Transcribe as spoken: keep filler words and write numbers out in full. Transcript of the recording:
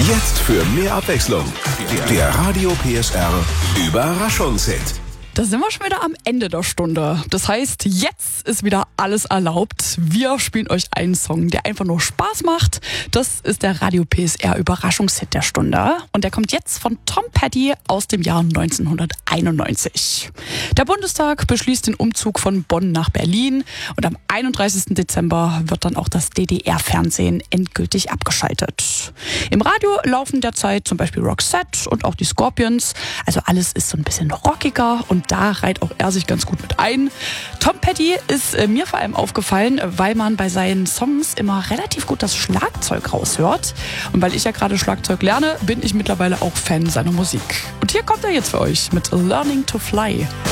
Jetzt für mehr Abwechslung. Der Radio P S R Überraschungshit. Da sind wir schon wieder am Ende der Stunde. Das heißt, jetzt ist wieder alles erlaubt. Wir spielen euch einen Song, der einfach nur Spaß macht. Das ist der Radio P S R Überraschungshit der Stunde. Und der kommt jetzt von Tom Petty aus dem Jahr neunzehnhunderteinundneunzig. Der Bundestag beschließt den Umzug von Bonn nach Berlin. Und am einunddreißigsten Dezember wird dann auch das D D R-Fernsehen endgültig abgeschaltet. Im Radio laufen derzeit zum Beispiel Roxette und auch die Scorpions. Also alles ist so ein bisschen rockiger und da reiht auch er sich ganz gut mit ein. Tom Petty ist äh, mir vor allem aufgefallen, weil man bei seinen Songs immer relativ gut das Schlagzeug raushört. Und weil ich ja gerade Schlagzeug lerne, bin ich mittlerweile auch Fan seiner Musik. Und hier kommt er jetzt für euch mit Learning to Fly.